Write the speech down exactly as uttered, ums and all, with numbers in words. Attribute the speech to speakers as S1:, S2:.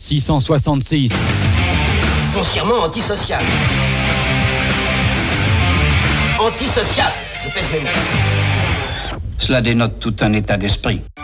S1: six cent soixante-six.
S2: Foncièrement antisocial. Antisocial, je pèse mes mots.
S3: Cela dénote tout un état d'esprit.